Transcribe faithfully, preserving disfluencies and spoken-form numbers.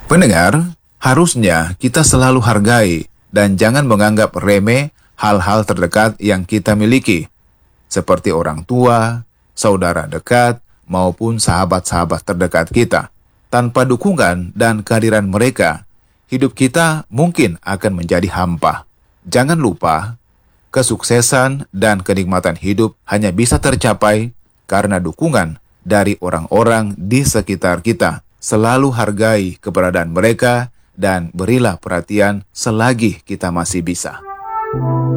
Pendengar, harusnya kita selalu hargai dan jangan menganggap remeh hal-hal terdekat yang kita miliki, seperti orang tua, saudara dekat, maupun sahabat-sahabat terdekat kita. Tanpa dukungan dan kehadiran mereka, hidup kita mungkin akan menjadi hampa. Jangan lupa, kesuksesan dan kenikmatan hidup hanya bisa tercapai karena dukungan dari orang-orang di sekitar kita. Selalu hargai keberadaan mereka dan berilah perhatian selagi kita masih bisa.